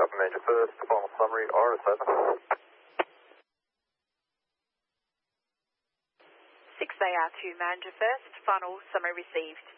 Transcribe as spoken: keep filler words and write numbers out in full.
Papa Major First, final summary, Iris, over. six A R two Manager First, final summary received.